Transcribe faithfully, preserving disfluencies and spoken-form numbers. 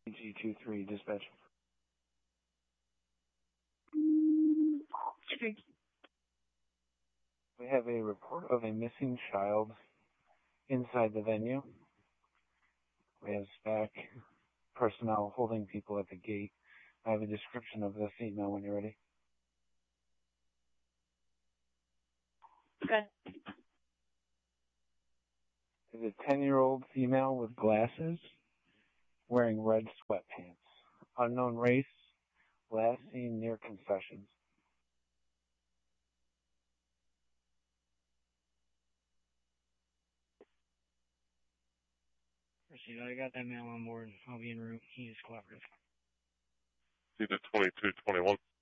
G two three dispatch. We have a report of a missing child inside the venue. We have SPAC personnel holding people at the gate. I have a description of the female when you're ready. Okay. It's a ten-year-old female with glasses wearing red sweatpants. Unknown race, last seen near concessions. Proceed. I got that male on board. I'll be en route. He is cooperative. See the twenty-two twenty-one.